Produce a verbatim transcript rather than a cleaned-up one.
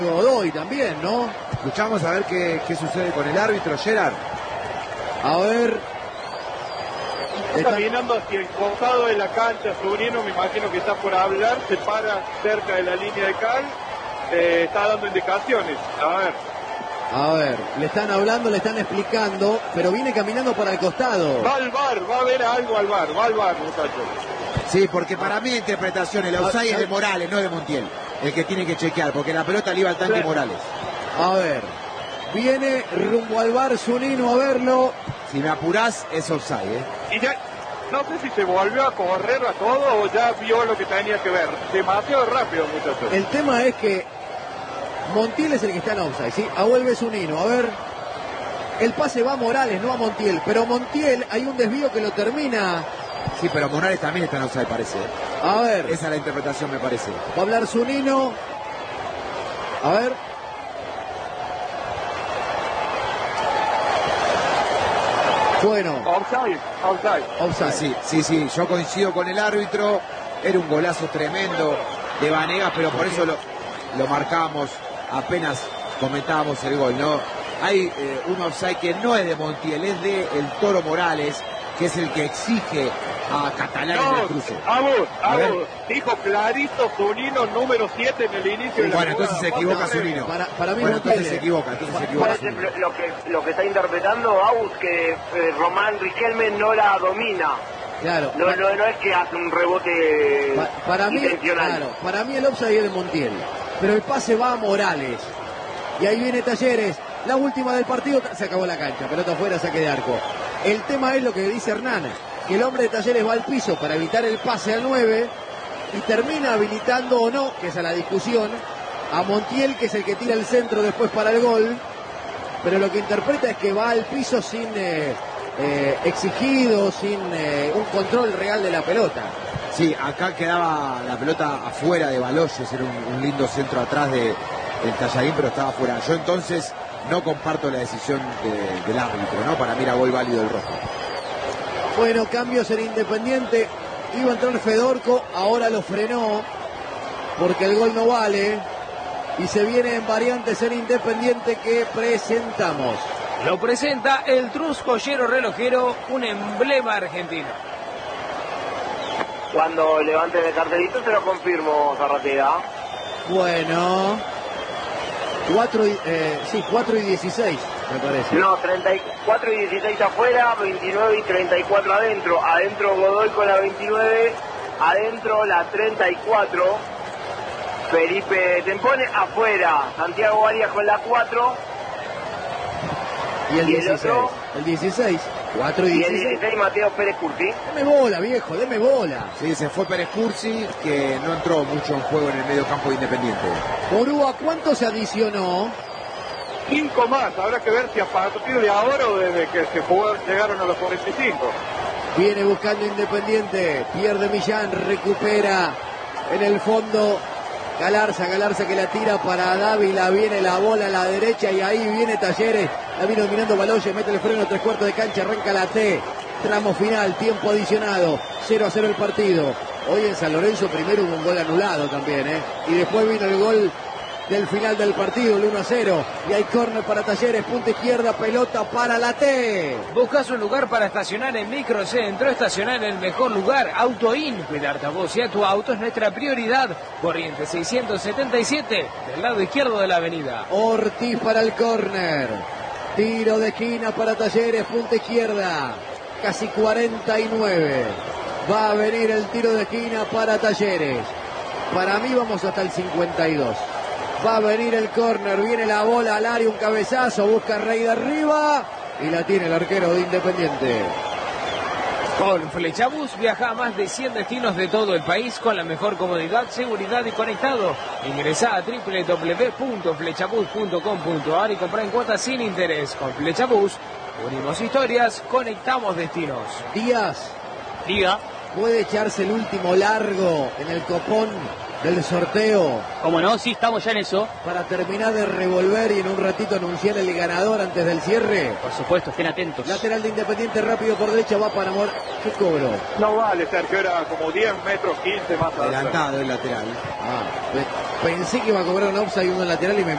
Godoy también, ¿no? Escuchamos a ver qué, qué sucede con el árbitro, Gerard. A ver. Está caminando hacia el costado de la cancha, Zunino, me imagino que está por hablar, se para cerca de la línea de cal, eh, está dando indicaciones. A ver. A ver, le están hablando, le están explicando, pero viene caminando para el costado. Va al bar, va a ver algo al bar, va al bar, muchachos. Sí, porque para mi interpretación el offside es de Morales, no de Montiel, el que tiene que chequear, porque la pelota le iba al tanque sí. Morales. A ver, viene rumbo al bar Zunino a verlo. Si me apurás, es offside, ¿eh? Y ya, no sé si se volvió a correr a todo o ya vio lo que tenía que ver. Demasiado rápido, muchachos. El tema es que Montiel es el que está en offside, ¿sí? A vuelve Zunino, a ver. El pase va a Morales, no a Montiel, pero Montiel hay un desvío que lo termina. Sí, pero Morales también está en offside, parece. A ver. Esa es la interpretación, me parece. Va a hablar Zunino. A ver. Bueno. Offside, offside. Offside. Sí, sí, sí, yo coincido con el árbitro. Era un golazo tremendo de Vanegas, pero por eso lo, lo marcamos apenas comentábamos el gol, ¿no? Hay eh, un offside que no es de Montiel, es de el Toro Morales, que es el que exige a Catalán no, en el cruce. Vamos, vamos. Dijo clarito Zunino, número siete en el inicio. Sí, de bueno, la entonces se equivoca Zunino. Para, para mí bueno, no entonces tiene. se equivoca, entonces se equivoca. Puede ser lo que, lo que está interpretando Agus, que eh, Román Riquelme no la domina. Claro. No, no, no es que hace un rebote pa, para mí, intencional. Claro, para mí el offside es de Montiel, pero el pase va a Morales. Y ahí viene Talleres, la última del partido, se acabó la cancha, pelota afuera, saque de arco. El tema es lo que dice Hernán, que el hombre de Talleres va al piso para evitar el pase al nueve y termina habilitando o no, que esa es la discusión, a Montiel, que es el que tira el centro después para el gol, pero lo que interpreta es que va al piso sin eh, eh, exigido, sin eh, un control real de la pelota. Sí, acá quedaba la pelota afuera de Baloyes, era un, un lindo centro atrás de el Talladín, pero estaba afuera. Yo entonces no comparto la decisión de, del árbitro, ¿no? Para mí era gol válido el rojo. Bueno, cambios en Independiente. Iba a entrar Fedorco, ahora lo frenó porque el gol no vale. Y se viene en variantes en Independiente que presentamos. Lo presenta el Truscollero Relojero, un emblema argentino. Cuando levanten el cartelito se lo confirmo, Zarratega. Bueno. cuatro y, eh, sí, cuatro y dieciséis, me parece. No, treinta y cuatro y dieciséis afuera, veintinueve y treinta y cuatro adentro. Adentro Godoy con la veintinueve, adentro la treinta y cuatro. Felipe Tempone, afuera. Santiago Arias con la cuatro. Y el y dieciséis. El, otro, el dieciséis. cuatro y dieciséis. Y el dieciséis, Mateo Pérez Curti. Deme bola, viejo, deme bola. Sí, se fue Pérez Cursi, que no entró mucho en juego en el medio campo de Independiente. Orúa, ¿cuánto se adicionó? Cinco más, habrá que ver si a partir de ahora o desde que se jugó, llegaron a los cuarenta y cinco. Viene buscando Independiente, pierde Millán, recupera en el fondo Galarza, Galarza que la tira para Dávila, viene la bola a la derecha y ahí viene Talleres, la viene dominando Baloyes, mete el freno, tres cuartos de cancha, arranca la T, tramo final, tiempo adicionado, cero a cero el partido. Hoy en San Lorenzo primero hubo un gol anulado también, ¿eh? Y después vino el gol del final del partido, el uno a cero. Y hay córner para Talleres, punta izquierda, pelota para la T. Buscas un lugar para estacionar en Microcentro, estacionar en el mejor lugar, Autoin. Cuidarte a vos y a tu auto es nuestra prioridad. Corriente seiscientos setenta y siete, del lado izquierdo de la avenida. Ortiz para el córner. Tiro de esquina para Talleres, punta izquierda. Casi cuarenta y nueve. Va a venir el tiro de esquina para Talleres. Para mí vamos hasta el cincuenta y dos. Va a venir el córner, viene la bola al área, un cabezazo, busca Rey de arriba y la tiene el arquero de Independiente. Con Flechabús viaja a más de cien destinos de todo el país con la mejor comodidad, seguridad y conectado. Ingresá a doble u doble u doble u punto flechabús punto com punto a r y comprá en cuotas sin interés. Con Flechabús unimos historias, conectamos destinos. Díaz, Diga. ¿puede echarse el último largo en el copón del sorteo? Como no, sí, estamos ya en eso. Para terminar de revolver y en un ratito anunciar el ganador antes del cierre. Por supuesto, estén atentos. Lateral de Independiente, rápido por derecha, va para Mor... ¿Qué cobró? No vale, Sergio, era como diez metros, quince más adelantado el lateral. Ah, pensé que iba a cobrar un offside y uno lateral y me